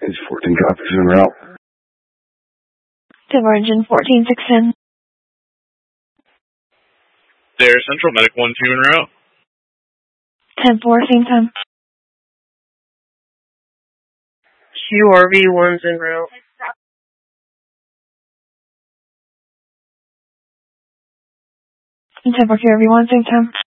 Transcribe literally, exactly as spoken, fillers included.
It's fourteen copies en route. To Virgin fourteen six ten. There, Central Medic one two en route. ten four, same time. Q R V one's en route. ten four, Q R V one, same time.